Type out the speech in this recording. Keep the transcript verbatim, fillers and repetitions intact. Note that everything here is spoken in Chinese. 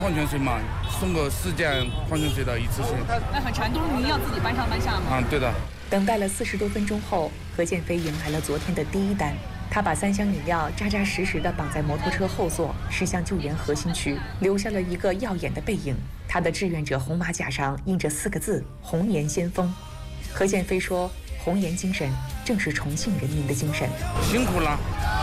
矿泉水嘛，送个四件矿泉水的一次性。 那很馋，都是您要自己搬上搬下吗？ 啊，对的。 等待了四十多分钟后，何建飞迎来了昨天的第一单。他把三箱饮料扎扎实实地绑在摩托车后座，驶向救援核心区，留下了一个耀眼的背影。他的志愿者红马甲上印着四个字：红颜先锋。何建飞说，红颜精神正是重庆人民的精神。 辛苦了。